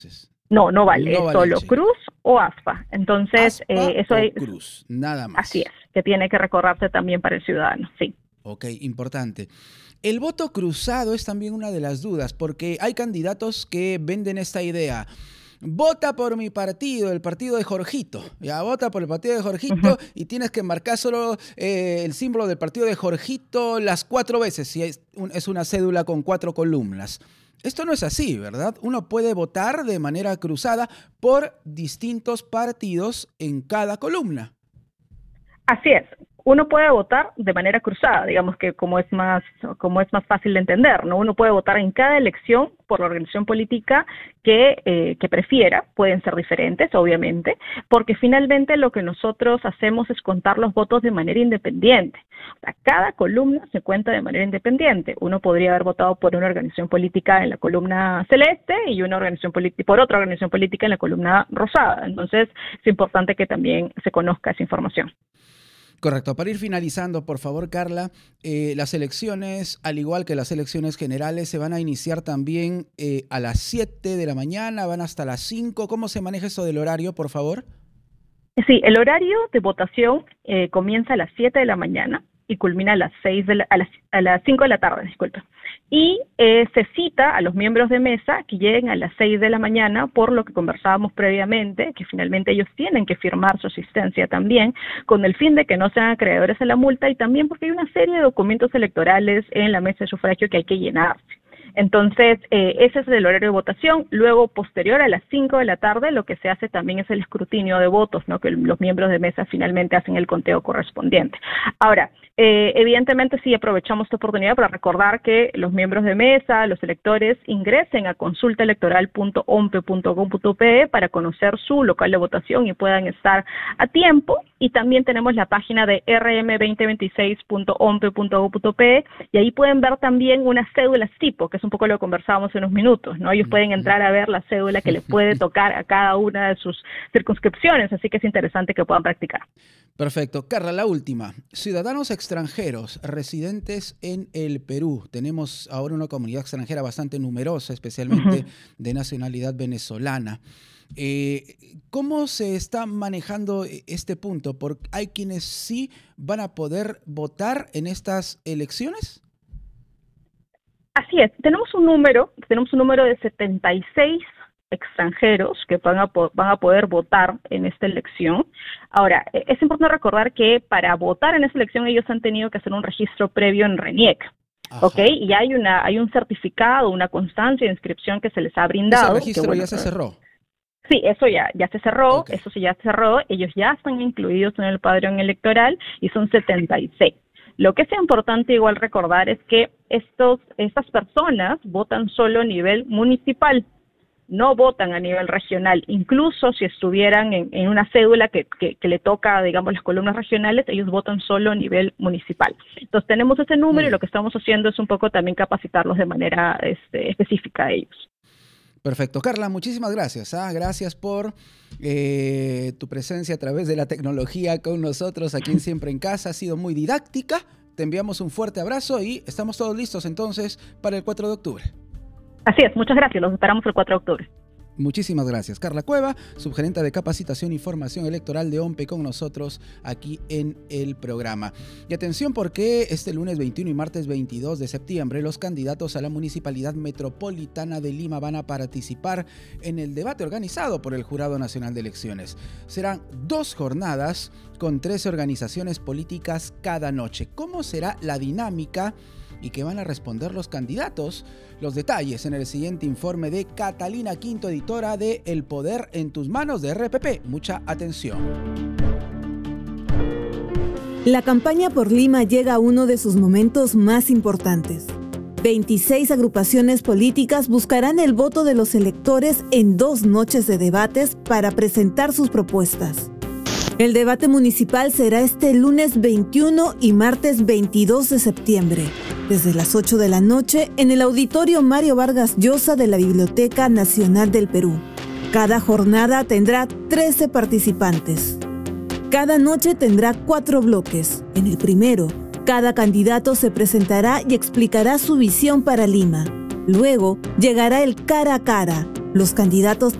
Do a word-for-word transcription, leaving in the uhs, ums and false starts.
No, no vale, No es vale, solo sí. Cruz o ASPA. Entonces, Aspa eh, eso o es, Cruz, nada más. así es, que tiene que recordarse también para el ciudadano, sí. Ok, importante. El voto cruzado es también una de las dudas, porque hay candidatos que venden esta idea. Vota por mi partido, el partido de Jorgito. Ya, vota por el partido de Jorgito Ujú. y tienes que marcar solo eh, el símbolo del partido de Jorgito las cuatro veces, si es, un, es una cédula con cuatro columnas. Esto no es así, ¿verdad? Uno puede votar de manera cruzada por distintos partidos en cada columna. Así es. Uno puede votar de manera cruzada, digamos que como es más como es más fácil de entender, ¿no? Uno puede votar en cada elección por la organización política que, eh, que prefiera, pueden ser diferentes, obviamente, porque finalmente lo que nosotros hacemos es contar los votos de manera independiente. O sea, cada columna se cuenta de manera independiente. Uno podría haber votado por una organización política en la columna celeste y una organización política por otra organización política en la columna rosada. Entonces, es importante que también se conozca esa información. Correcto. Para ir finalizando, por favor, Carla, eh, las elecciones, al igual que las elecciones generales, se van a iniciar también eh, a las siete de la mañana, van hasta las cinco. ¿Cómo se maneja eso del horario, por favor? Sí, el horario de votación eh, comienza a las siete de la mañana y culmina a las seis de la, a las, a las cinco de la tarde, disculpa. Y eh, se cita a los miembros de mesa que lleguen a las seis de la mañana, por lo que conversábamos previamente, que finalmente ellos tienen que firmar su asistencia también, con el fin de que no sean acreedores a la multa y también porque hay una serie de documentos electorales en la mesa de sufragio que hay que llenarse. Entonces, eh, ese es el horario de votación. Luego, posterior a las cinco de la tarde, lo que se hace también es el escrutinio de votos, ¿no? Que los miembros de mesa finalmente hacen el conteo correspondiente. Ahora, eh, evidentemente sí aprovechamos esta oportunidad para recordar que los miembros de mesa, los electores, ingresen a consulta electoral punto ompe punto gob punto pe para conocer su local de votación y puedan estar a tiempo. Y también tenemos la página de erre eme veinte veintiséis punto ompe punto gob punto pe y ahí pueden ver también unas cédulas tipo, que es un poco lo que conversábamos en unos minutos, ¿no? Ellos pueden entrar a ver la cédula que les puede tocar a cada una de sus circunscripciones, así que es interesante que puedan practicar. Perfecto. Carla, la última. Ciudadanos extranjeros residentes en el Perú. Tenemos ahora una comunidad extranjera bastante numerosa, especialmente uh-huh. de nacionalidad venezolana. Eh, ¿Cómo se está manejando este punto? Porque hay quienes sí van a poder votar en estas elecciones. Así es, tenemos un número, tenemos un número de setenta y seis extranjeros que van a, van a poder votar en esta elección. Ahora, es importante recordar que para votar en esta elección ellos han tenido que hacer un registro previo en RENIEC, ¿ok? Y hay, una, hay un certificado, una constancia de inscripción que se les ha brindado. ¿Ese registro que, bueno, ya se cerró? Sí, eso ya, ya se cerró, Okay. eso sí ya se cerró, ellos ya están incluidos en el padrón electoral y son setenta y seis. Lo que es importante igual recordar es que estos, estas personas votan solo a nivel municipal, no votan a nivel regional. Incluso si estuvieran en, en una cédula que, que, que le toca, digamos, las columnas regionales, ellos votan solo a nivel municipal. Entonces tenemos ese número y lo que estamos haciendo es un poco también capacitarlos de manera este, específica a ellos. Perfecto. Carla, muchísimas gracias. ¿ah? Gracias por eh, tu presencia a través de la tecnología con nosotros aquí en Siempre en Casa. Ha sido muy didáctica. Te enviamos un fuerte abrazo y estamos todos listos entonces para el cuatro de octubre. Así es, muchas gracias. Los esperamos el cuatro de octubre. Muchísimas gracias. Carla Cueva, subgerenta de Capacitación y Formación Electoral de OMPE, con nosotros aquí en el programa. Y atención, porque este lunes veintiuno y martes veintidós de septiembre los candidatos a la Municipalidad Metropolitana de Lima van a participar en el debate organizado por el Jurado Nacional de Elecciones. Serán dos jornadas con trece organizaciones políticas cada noche. ¿Cómo será la dinámica y qué van a responder los candidatos? Los detalles en el siguiente informe de Catalina Quinto, editora de El Poder en tus Manos de R P P. Mucha atención. La campaña por Lima llega a uno de sus momentos más importantes. veintiséis agrupaciones políticas buscarán el voto de los electores en dos noches de debates para presentar sus propuestas. El debate municipal será este lunes veintiuno y martes veintidós de septiembre, desde las ocho de la noche en el Auditorio Mario Vargas Llosa de la Biblioteca Nacional del Perú. Cada jornada tendrá trece participantes. Cada noche tendrá cuatro bloques. En el primero, cada candidato se presentará y explicará su visión para Lima. Luego, llegará el cara a cara, Los candidatos